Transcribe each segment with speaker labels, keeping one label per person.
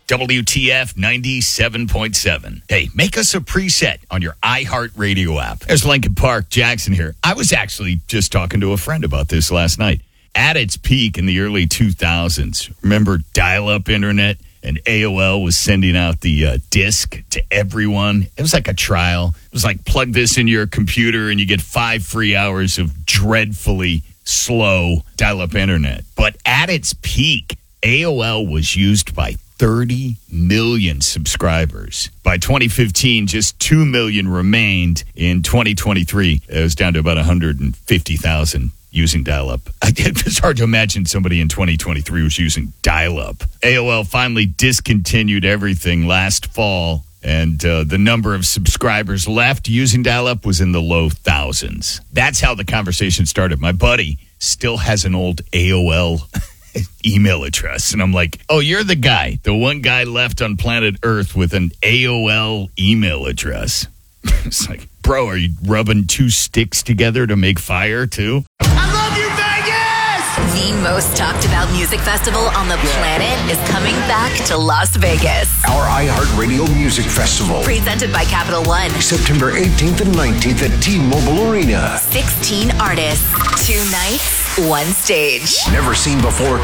Speaker 1: WTF 97.7. Hey, make us a preset on your iHeartRadio app. There's Lincoln Park, Jackson here. I was actually just talking to a friend about this last night. At its peak in the early 2000s, remember dial-up internet? And AOL was sending out the disc to everyone. It was like a trial. It was like plug this in your computer and you get 5 free hours of dreadfully slow dial-up internet. But at its peak, AOL was used by 30 million subscribers. By 2015, just 2 million remained. In 2023, it was down to about 150,000 using dial-up. It's hard to imagine somebody in 2023 was using dial-up. AOL finally discontinued everything last fall, and the number of subscribers left using dial-up was in the low thousands. That's how the conversation started. My buddy still has an old AOL email address. And I'm like, oh, you're the guy, the one guy left on planet Earth with an AOL email address. It's like, bro, are you rubbing 2 sticks together to make fire too?
Speaker 2: I love you, Vegas!
Speaker 3: The most talked about music festival on the planet is coming back to Las Vegas.
Speaker 4: Our iHeartRadio Music Festival.
Speaker 3: Presented by Capital One.
Speaker 4: September 18th and 19th at T-Mobile Arena.
Speaker 3: 16 artists, 2 nights, 1 stage.
Speaker 4: Never seen before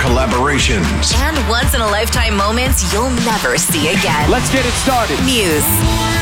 Speaker 4: collaborations.
Speaker 3: And once-in-a-lifetime moments you'll never see again.
Speaker 2: Let's get it started.
Speaker 3: Muse,